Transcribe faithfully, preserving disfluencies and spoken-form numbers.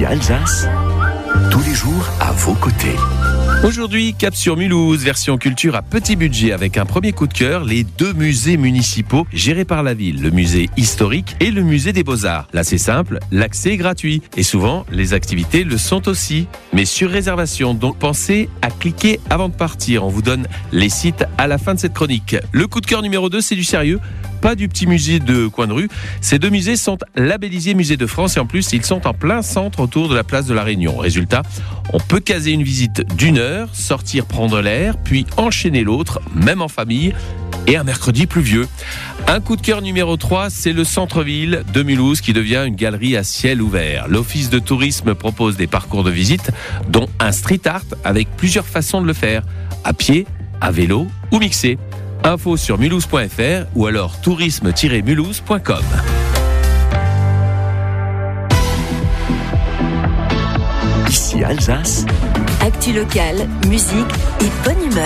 Ici Alsace, tous les jours à vos côtés. Aujourd'hui, cap sur Mulhouse, version culture à petit budget avec un premier coup de cœur, les deux musées municipaux gérés par la ville, le musée historique et le musée des Beaux-Arts. Là, c'est simple, l'accès est gratuit et souvent, les activités le sont aussi, mais sur réservation. Donc, pensez à cliquer avant de partir. On vous donne les sites à la fin de cette chronique. Le coup de cœur numéro deux, c'est du sérieux. Pas du petit musée de coin de rue. Ces deux musées sont labellisés Musée de France et en plus, ils sont en plein centre autour de la place de la Réunion. Résultat, on peut caser une visite d'une heure, sortir prendre l'air, puis enchaîner l'autre, même en famille, et un mercredi pluvieux. Un coup de cœur numéro trois, c'est le centre-ville de Mulhouse qui devient une galerie à ciel ouvert. L'Office de tourisme propose des parcours de visite, dont un street art avec plusieurs façons de le faire, à pied, à vélo ou mixé. Info sur mulhouse point f r ou alors tourisme tiret mulhouse point com. Ici Alsace. Actu locale, musique et bonne humeur.